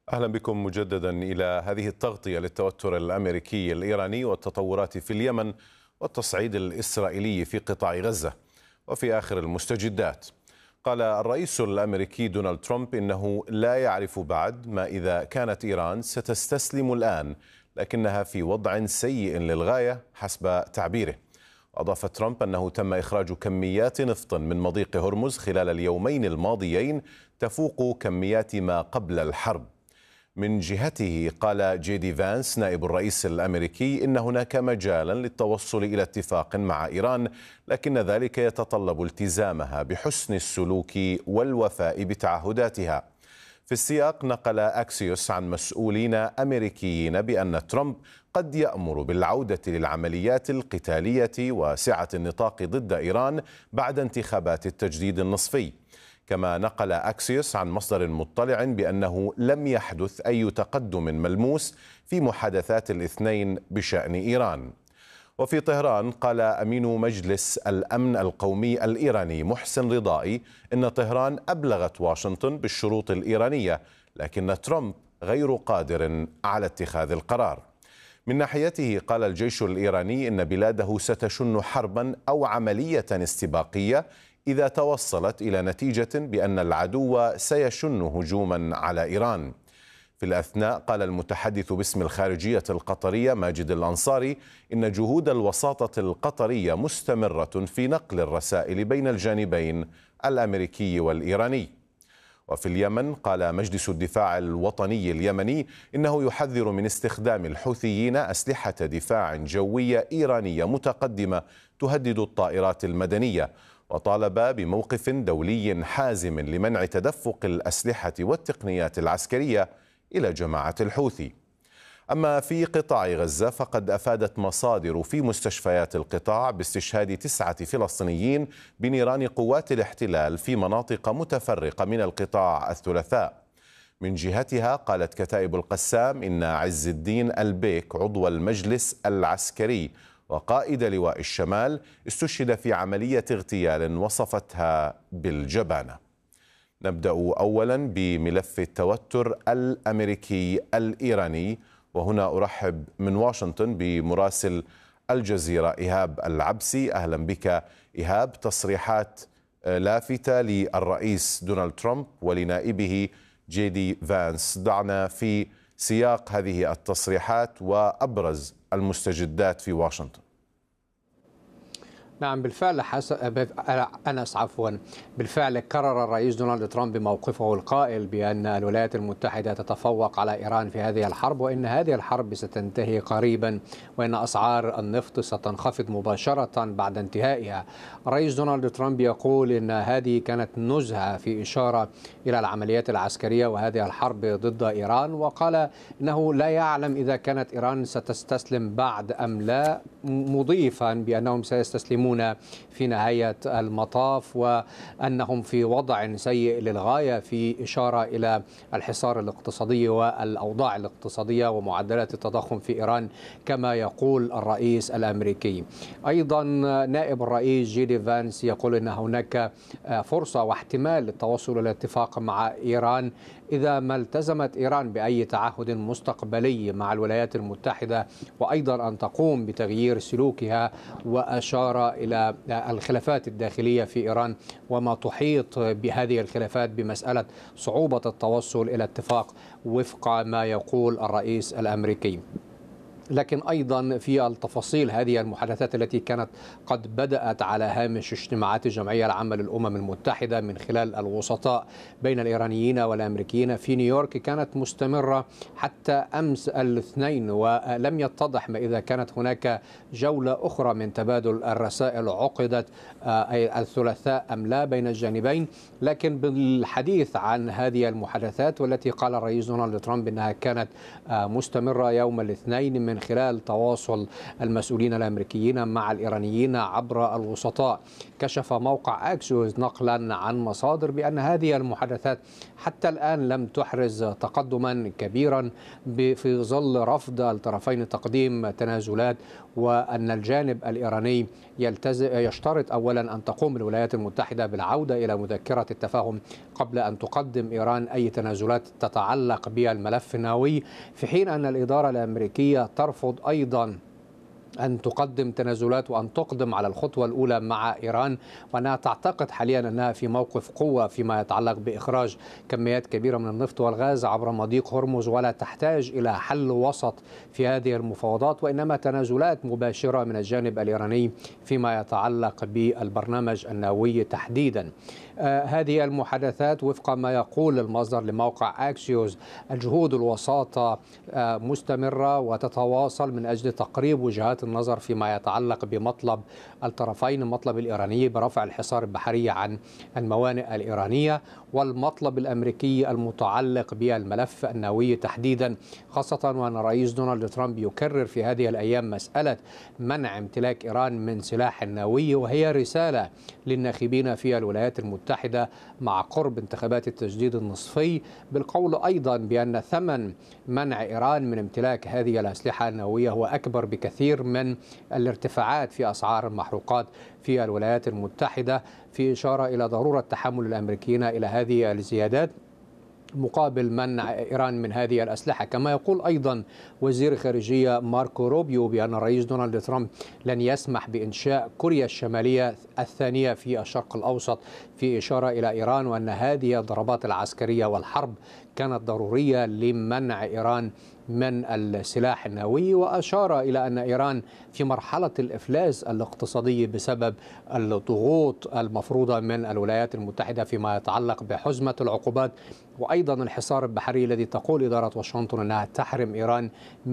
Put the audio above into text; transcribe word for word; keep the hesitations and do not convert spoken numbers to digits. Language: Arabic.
أهلا بكم مجددا إلى هذه التغطية للتوتر الأمريكي الإيراني والتطورات في اليمن والتصعيد الإسرائيلي في قطاع غزة. وفي آخر المستجدات، قال الرئيس الأمريكي دونالد ترامب إنه لا يعرف بعد ما إذا كانت إيران ستستسلم الآن، لكنها في وضع سيء للغاية حسب تعبيره. أضاف ترامب أنه تم إخراج كميات نفط من مضيق هرمز خلال اليومين الماضيين تفوق كميات ما قبل الحرب. من جهته، قال جي دي فانس نائب الرئيس الأمريكي إن هناك مجالا للتوصل إلى اتفاق مع إيران، لكن ذلك يتطلب التزامها بحسن السلوك والوفاء بتعهداتها. في السياق، نقل أكسيوس عن مسؤولين أمريكيين بأن ترامب قد يأمر بالعودة للعمليات القتالية واسعة النطاق ضد إيران بعد انتخابات التجديد النصفي. كما نقل أكسيوس عن مصدر مطلع بأنه لم يحدث أي تقدم ملموس في محادثات الاثنين بشأن إيران. وفي طهران، قال أمين مجلس الأمن القومي الإيراني محسن رضائي إن طهران أبلغت واشنطن بالشروط الإيرانية، لكن ترامب غير قادر على اتخاذ القرار. من ناحيته، قال الجيش الإيراني إن بلاده ستشن حربا أو عملية استباقية إذا توصلت إلى نتيجة بأن العدو سيشن هجوما على إيران. في الأثناء، قال المتحدث باسم الخارجية القطرية ماجد الأنصاري إن جهود الوساطة القطرية مستمرة في نقل الرسائل بين الجانبين الأمريكي والإيراني. وفي اليمن، قال مجلس الدفاع الوطني اليمني إنه يحذر من استخدام الحوثيين أسلحة دفاع جوية إيرانية متقدمة تهدد الطائرات المدنية، وطالب بموقف دولي حازم لمنع تدفق الأسلحة والتقنيات العسكرية إلى جماعة الحوثي. أما في قطاع غزة، فقد أفادت مصادر في مستشفيات القطاع باستشهاد تسعة فلسطينيين بنيران قوات الاحتلال في مناطق متفرقة من القطاع الثلاثاء. من جهتها، قالت كتائب القسام إن عز الدين البيك عضو المجلس العسكري وقائد لواء الشمال استشهد في عملية اغتيال وصفتها بالجبانة. نبدأ أولا بملف التوتر الأمريكي الإيراني، وهنا أرحب من واشنطن بمراسل الجزيرة إيهاب العبسي. أهلا بك إيهاب. تصريحات لافتة للرئيس دونالد ترامب ولنائبه جي دي فانس، دعنا في سياق هذه التصريحات وأبرز المستجدات في واشنطن. نعم، بالفعل حسب أنس عفوا بالفعل كرر الرئيس دونالد ترامب موقفه القائل بأن الولايات المتحدة تتفوق على إيران في هذه الحرب، وأن هذه الحرب ستنتهي قريبا، وأن أسعار النفط ستنخفض مباشرة بعد انتهائها. الرئيس دونالد ترامب يقول أن هذه كانت نزهة في إشارة إلى العمليات العسكرية وهذه الحرب ضد إيران، وقال أنه لا يعلم إذا كانت إيران ستستسلم بعد أم لا، مضيفا بأنهم سيستسلمون في نهاية المطاف وأنهم في وضع سيء للغاية، في إشارة إلى الحصار الاقتصادي والأوضاع الاقتصادية ومعدلات التضخم في إيران كما يقول الرئيس الأمريكي. أيضا نائب الرئيس جي دي فانس يقول أن هناك فرصة واحتمال للتوصل إلى اتفاق مع إيران إذا ما التزمت إيران بأي تعهد مستقبلي مع الولايات المتحدة، وأيضا أن تقوم بتغيير سلوكها، وأشار إلى الخلافات الداخلية في إيران وما تحيط بهذه الخلافات بمسألة صعوبة التوصل إلى اتفاق وفق ما يقول الرئيس الأمريكي. لكن أيضا في التفاصيل هذه المحادثات التي كانت قد بدأت على هامش اجتماعات الجمعية العامة للأمم المتحدة من خلال الوسطاء بين الإيرانيين والأمريكيين في نيويورك كانت مستمرة حتى أمس الاثنين، ولم يتضح ما إذا كانت هناك جولة أخرى من تبادل الرسائل عقدت الثلاثاء أم لا بين الجانبين. لكن بالحديث عن هذه المحادثات والتي قال الرئيس دونالد ترامب أنها كانت مستمرة يوم الاثنين من من خلال تواصل المسؤولين الأمريكيين مع الإيرانيين عبر الوسطاء. كشف موقع أكسيوس نقلا عن مصادر بأن هذه المحادثات حتى الآن لم تحرز تقدما كبيرا في ظل رفض الطرفين تقديم تنازلات، وأن الجانب الإيراني يشترط أولا أن تقوم الولايات المتحدة بالعودة إلى مذكرة التفاهم قبل أن تقدم إيران أي تنازلات تتعلق بالملف النووي، في حين أن الإدارة الأمريكية ترفض أيضا أن تقدم تنازلات وأن تقدم على الخطوة الأولى مع إيران، وأنها تعتقد حاليا أنها في موقف قوة فيما يتعلق بإخراج كميات كبيرة من النفط والغاز عبر مضيق هرمز، ولا تحتاج إلى حل وسط في هذه المفاوضات، وإنما تنازلات مباشرة من الجانب الإيراني فيما يتعلق بالبرنامج النووي تحديدا. آه هذه المحادثات وفق ما يقول المصدر لموقع أكسيوس الجهود الوساطة آه مستمرة وتتواصل من أجل تقريب وجهات النظر فيما يتعلق بمطلب الطرفين، المطلب الإيراني برفع الحصار البحري عن الموانئ الإيرانية، والمطلب الأمريكي المتعلق بالملف النووي تحديدا، خاصة وأن الرئيس دونالد ترامب يكرر في هذه الأيام مسألة منع امتلاك إيران من سلاح نووي، وهي رسالة للناخبين في الولايات المتحدة مع قرب انتخابات التجديد النصفي، بالقول أيضا بأن ثمن منع إيران من امتلاك هذه الأسلحة النووية هو أكبر بكثير من الارتفاعات في أسعار المحروقات في الولايات المتحدة، في إشارة إلى ضرورة تحمل الأمريكيين إلى هذه الزيادات مقابل منع إيران من هذه الأسلحة. كما يقول أيضا وزير خارجية ماركو روبيو بأن الرئيس دونالد ترامب لن يسمح بإنشاء كوريا الشمالية الثانية في الشرق الأوسط، في إشارة إلى إيران، وأن هذه الضربات العسكرية والحرب كانت ضرورية لمنع إيران من السلاح النووي، وأشار إلى أن إيران في مرحلة الإفلاس الاقتصادي بسبب الضغوط المفروضة من الولايات المتحدة فيما يتعلق بحزمة العقوبات، وأيضا الحصار البحري الذي تقول إدارة واشنطن أنها تحرم إيران